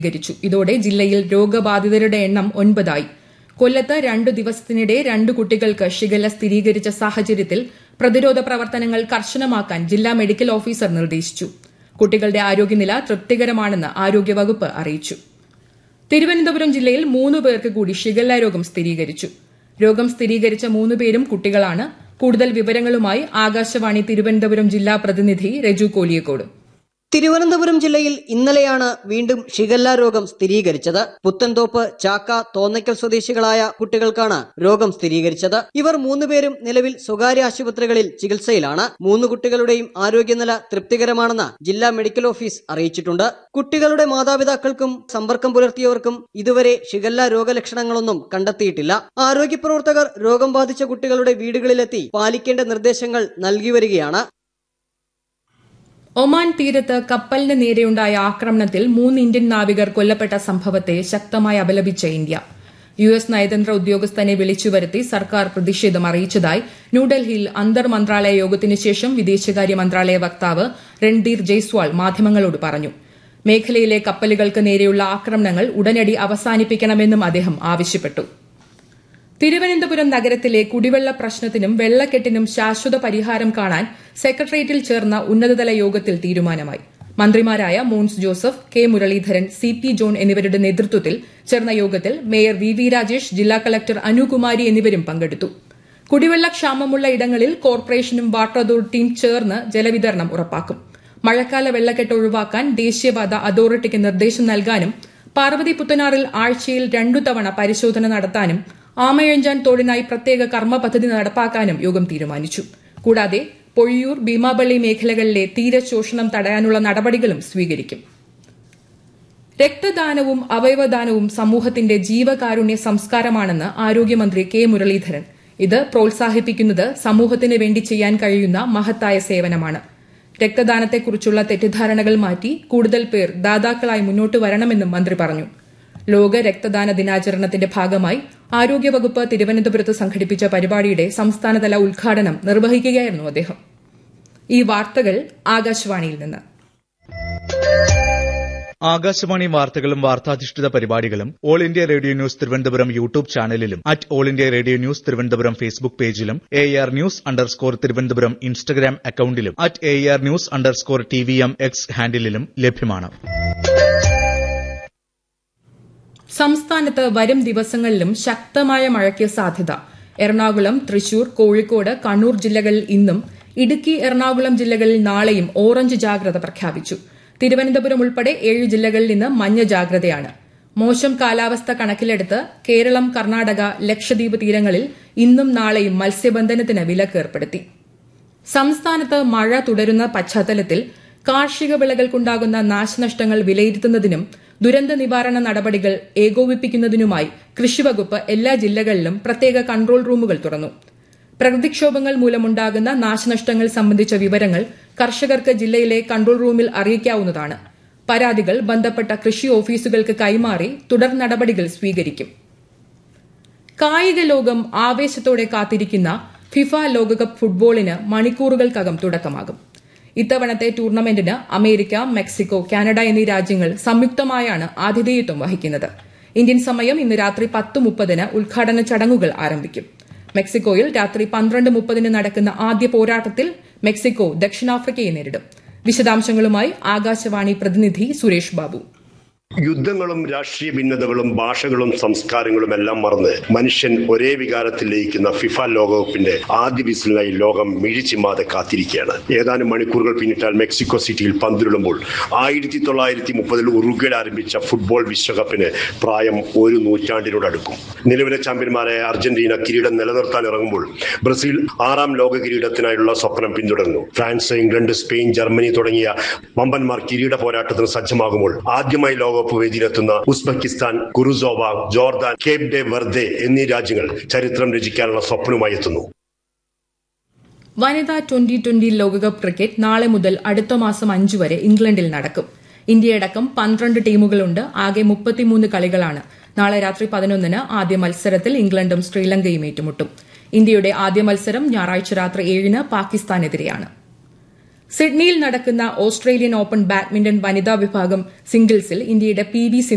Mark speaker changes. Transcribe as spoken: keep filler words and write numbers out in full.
Speaker 1: സ്ഥിരീകരിച്ചു. ഇതോടെ ജില്ലയിൽ രോഗബാധിതരുടെ എണ്ണം ഒൻപതായി. കൊല്ലത്ത് രണ്ടു ദിവസത്തിനിടെ രണ്ടു കുട്ടികൾക്ക് ഷിഗല്ല സ്ഥിരീകരിച്ച സാഹചര്യത്തിൽ പ്രതിരോധ പ്രവർത്തനങ്ങൾ കർശനമാക്കാൻ ജില്ലാ മെഡിക്കൽ ഓഫീസർ നിർദ്ദേശിച്ചു. കുട്ടികളുടെ ആരോഗ്യനില തൃപ്തികരമാണെന്ന് ആരോഗ്യവകുപ്പ് അറിയിച്ചു. തിരുവനന്തപുരം ജില്ലയിൽ മൂന്ന് പേർക്ക് കൂടി ഷിഗല്ല രോഗം സ്ഥിരീകരിച്ചു. രോഗം സ്ഥിരീകരിച്ച മൂന്ന് പേരും കുട്ടികളാണ്. കൂടുതൽ വിവരങ്ങളുമായി ആകാശവാണി തിരുവനന്തപുരം ജില്ലാ പ്രതിനിധി രജു കോലിയക്കോട്.
Speaker 2: തിരുവനന്തപുരം ജില്ലയിൽ ഇന്നലെയാണ് വീണ്ടും ഷിഗല്ല രോഗം സ്ഥിരീകരിച്ചത്. പുത്തൻതോപ്പ്, ചാക്ക, തോന്നയ്ക്കൽ സ്വദേശികളായ കുട്ടികൾക്കാണ് രോഗം സ്ഥിരീകരിച്ചത്. ഇവർ മൂന്നുപേരും നിലവിൽ സ്വകാര്യ ആശുപത്രികളിൽ ചികിത്സയിലാണ്. മൂന്ന് കുട്ടികളുടെയും ആരോഗ്യനില തൃപ്തികരമാണെന്ന് ജില്ലാ മെഡിക്കൽ ഓഫീസ് അറിയിച്ചിട്ടുണ്ട്. കുട്ടികളുടെ മാതാപിതാക്കൾക്കും സമ്പർക്കം പുലർത്തിയവർക്കും ഇതുവരെ ഷിഗല്ല രോഗലക്ഷണങ്ങളൊന്നും കണ്ടെത്തിയിട്ടില്ല. ആരോഗ്യപ്രവർത്തകർ രോഗം ബാധിച്ച കുട്ടികളുടെ വീടുകളിലെത്തി പാലിക്കേണ്ട നിർദ്ദേശങ്ങൾ നൽകി വരികയാണ്.
Speaker 1: ഒമാൻ തീരത്ത് കപ്പലിന് നേരെയുണ്ടായ ആക്രമണത്തിൽ മൂന്ന് ഇന്ത്യൻ നാവികർ കൊല്ലപ്പെട്ട സംഭവത്തെ ശക്തമായി അപലപിച്ച ഇന്ത്യ. യു എസ് നയതന്ത്ര ഉദ്യോഗസ്ഥനെ വിളിച്ചുവരുത്തി സർക്കാർ പ്രതിഷേധം അറിയിച്ചതായി ന്യൂഡൽഹിയിൽ അന്തർ മന്ത്രാലയ യോഗത്തിനു ശേഷം വിദേശകാര്യ മന്ത്രാലയ വക്താവ് രൺധീർ ജയ്സ്വാൾ മാധ്യമങ്ങളോട് പറഞ്ഞു. മേഖലയിലെ കപ്പലുകൾക്ക് നേരെയുള്ള ആക്രമണങ്ങൾ ഉടനടി അവസാനിപ്പിക്കണമെന്നും അദ്ദേഹം ആവശ്യപ്പെട്ടു. തിരുവനന്തപുരം നഗരത്തിലെ കുടിവെള്ള പ്രശ്നത്തിനും വെള്ളക്കെട്ടിനും ശാശ്വത പരിഹാരം കാണാൻ സെക്രട്ടേറിയറ്റിൽ ചേർന്ന ഉന്നതതല യോഗത്തിൽ തീരുമാനമായി. മന്ത്രിമാരായ Mons Joseph, K Muraleedharan, C P John എന്നിവരുടെ നേതൃത്വത്തിൽ ചേർന്ന യോഗത്തിൽ മേയർ വി വി രാജേഷ്, ജില്ലാ കളക്ടർ അനുകുമാരി എന്നിവരും പങ്കെടുത്തു. കുടിവെള്ളക്ഷാമമുള്ള ഇടങ്ങളിൽ കോർപ്പറേഷനും വാട്ടർ അതോറിറ്റിയും ചേർന്ന് ജലവിതരണം ഉറപ്പാക്കും. മഴക്കാല വെള്ളക്കെട്ട് ഒഴിവാക്കാൻ ദേശീയപാത അതോറിറ്റിക്ക് നിർദ്ദേശം നൽകാനും പാർവതി പുത്തനാറിൽ ആഴ്ചയിൽ രണ്ടു തവണ പരിശോധന നടത്താനും ആമയഞ്ചാൻ തോടിനായി പ്രത്യേക കർമ്മ പദ്ധതി നടപ്പാക്കാനും യോഗം തീരുമാനിച്ചു. കൂടാതെ പൊഴിയൂർ, ഭീമാപള്ളി മേഖലകളിലെ തീരശോഷണം തടയാനുള്ള നടപടികളും സ്വീകരിക്കും. രക്തദാനവും അവയവദാനവും സമൂഹത്തിന്റെ ജീവകാരുണ്യ സംസ്കാരമാണെന്ന് ആരോഗ്യമന്ത്രി കെ മുരളീധരൻ. ഇത് പ്രോത്സാഹിപ്പിക്കുന്നത് സമൂഹത്തിന് വേണ്ടി ചെയ്യാൻ കഴിയുന്ന മഹത്തായ സേവനമാണ്. രക്തദാനത്തെക്കുറിച്ചുള്ള തെറ്റിദ്ധാരണകൾ മാറ്റി കൂടുതൽ പേർ ദാതാക്കളായി മുന്നോട്ട് വരണമെന്നും മന്ത്രി പറഞ്ഞു. ലോക രക്തദാന ദിനാചരണത്തിന്റെ ഭാഗമായി ആരോഗ്യവകുപ്പ് തിരുവനന്തപുരത്ത് സംഘടിപ്പിച്ച പരിപാടിയുടെ സംസ്ഥാനതല ഉദ്ഘാടനം നിർവഹിക്കുകയായിരുന്നു അദ്ദേഹം. ഈ വാർത്തകൾ ആകാശവാണിയിൽ നിന്ന്.
Speaker 3: ആകാശവാണി വാർത്തകളും വാർത്താധിഷ്ഠിത പരിപാടികളും all India radio news Thiruvananthapuram YouTube ചാനലിലും at all India radio news Thiruvananthapuram Facebook പേജിലും A R news underscore Thiruvananthapuram Instagram അക്കൌണ്ടിലും at A R news underscore T V M X ഹാൻഡിലും ലഭ്യമാണ്.
Speaker 1: സംസ്ഥാനത്ത് വരും ദിവസങ്ങളിലും ശക്തമായ മഴയ്ക്ക് സാധ്യത. എറണാകുളം, തൃശൂർ, കോഴിക്കോട്, കണ്ണൂർ ജില്ലകളിൽ ഇന്നും, ഇടുക്കി, എറണാകുളം ജില്ലകളിൽ നാളെയും ഓറഞ്ച് ജാഗ്രത പ്രഖ്യാപിച്ചു. തിരുവനന്തപുരം ഉൾപ്പെടെ ഏഴ് ജില്ലകളിൽ ഇന്ന് മഞ്ഞ ജാഗ്രതയാണ്. മോശം കാലാവസ്ഥ കണക്കിലെടുത്ത് കേരളം, കർണാടക, ലക്ഷദ്വീപ് തീരങ്ങളിൽ ഇന്നും നാളെയും മത്സ്യബന്ധനത്തിന് വിലക്ക് ഏർപ്പെടുത്തി. സംസ്ഥാനത്ത് മഴ തുടരുന്ന പശ്ചാത്തലത്തിൽ കാർഷിക വിളകൾക്കുണ്ടാകുന്ന നാശനഷ്ടങ്ങൾ വിലയിരുത്തുന്നതിനും ദുരന്ത നിവാരണ നടപടികൾ ഏകോപിപ്പിക്കുന്നതിനുമായി കൃഷിവകുപ്പ് എല്ലാ ജില്ലകളിലും പ്രത്യേക കൺട്രോൾ റൂമുകൾ തുറന്നു. പ്രകൃതിക്ഷോഭങ്ങൾ മൂലമുണ്ടാകുന്ന നാശനഷ്ടങ്ങൾ സംബന്ധിച്ച വിവരങ്ങൾ കർഷകർക്ക് ജില്ലയിലെ കൺട്രോൾ റൂമിൽ അറിയിക്കാവുന്നതാണ്. പരാതികൾ ബന്ധപ്പെട്ട കൃഷി ഓഫീസുകൾക്ക് കൈമാറി തുടർ നടപടികൾ സ്വീകരിക്കും. കായിക ലോകം ആവേശത്തോടെ കാത്തിരിക്കുന്ന ഫിഫ ലോകകപ്പ് ഫുട്ബോളിന് മണിക്കൂറുകൾക്കകം തുടക്കമാകും. ഇത്തവണത്തെ ടൂർണമെന്റിന് അമേരിക്ക, മെക്സിക്കോ, കാനഡ എന്നീ രാജ്യങ്ങൾ സംയുക്തമായാണ് ആതിഥേയത്വം വഹിക്കുന്നത്. ഇന്ത്യൻ സമയം ഇന്ന് രാത്രി പത്ത് മുപ്പതിന് ഉദ്ഘാടന ചടങ്ങുകൾ ആരംഭിക്കും. മെക്സിക്കോയിൽ രാത്രി പന്ത്രണ്ട് മുപ്പതിന് നടക്കുന്ന ആദ്യ പോരാട്ടത്തിൽ മെക്സിക്കോ ദക്ഷിണാഫ്രിക്കയെ നേരിടും. വിശദാംശങ്ങളുമായി ആകാശവാണി പ്രതിനിധി സുരേഷ് ബാബു.
Speaker 4: യുദ്ധങ്ങളും രാഷ്ട്രീയ ഭിന്നതകളും ഭാഷകളും സംസ്കാരങ്ങളും എല്ലാം മറന്ന് മനുഷ്യൻ ഒരേ വികാരത്തിൽ ലയിക്കുന്ന ഫിഫ ലോകകപ്പിന്റെ ആദ്യ വിസിലിനായി ലോകം മിഴിച്ചിമ്മാതെ കാത്തിരിക്കുകയാണ്. ഏതാനും മണിക്കൂറുകൾ പിന്നിട്ടാൽ മെക്സിക്കോ സിറ്റിയിൽ പന്തിരുളുമ്പോൾ ആയിരത്തി തൊള്ളായിരത്തി മുപ്പതിൽ ഉറുഗ്വേയിൽ ആരംഭിച്ച ഫുട്ബോൾ വിശ്വകപ്പിന് പ്രായം ഒരു നൂറ്റാണ്ടിനോടടുക്കും. നിലവിലെ ചാമ്പ്യന്മാരായ അർജന്റീന കിരീടം നിലനിർത്താൻ ഇറങ്ങുമ്പോൾ ബ്രസീൽ ആറാം ലോക കിരീടത്തിനായുള്ള സ്വപ്നം പിന്തുടർന്നു. ഫ്രാൻസ്, ഇംഗ്ലണ്ട്, സ്പെയിൻ, ജർമ്മനി തുടങ്ങിയ വമ്പന്മാർ കിരീട പോരാട്ടത്തിന് സജ്ജമാകുമ്പോൾ ആദ്യമായി ലോക വേദിയിലെത്തുന്ന ഉസ്ബെക്കിസ്ഥാൻ, കുറുസോവ, ജോർദാൻ, കേപ്പ് ഡെ വെർദെ എന്നീ രാജ്യങ്ങൾ ചരിത്രം രചിക്കാനുള്ള സ്വപ്നവുമായി എത്തുന്നു.
Speaker 1: വനിതാ ട്വന്റി ട്വന്റി ലോകകപ്പ് ക്രിക്കറ്റ് നാളെ മുതൽ അടുത്ത മാസം അഞ്ചു വരെ ഇംഗ്ലണ്ടിൽ നടക്കും. ഇന്ത്യയടക്കം പന്ത്രണ്ട് ടീമുകളുണ്ട്. ആകെ മുപ്പത്തിമൂന്ന് കളികളാണ്. നാളെ രാത്രി പതിനൊന്നിന് ആദ്യ മത്സരത്തിൽ ഇംഗ്ലണ്ടും ശ്രീലങ്കയും ഏറ്റുമുട്ടും. ഇന്ത്യയുടെ ആദ്യ മത്സരം ഞായറാഴ്ച രാത്രി ഏഴിന് പാകിസ്ഥാനെതിരെയാണ്. സിഡ്നിയിൽ നടക്കുന്ന ഓസ്ട്രേലിയൻ ഓപ്പൺ ബാഡ്മിന്റൺ വനിതാ വിഭാഗം സിംഗിൾസിൽ ഇന്ത്യയുടെ പി വി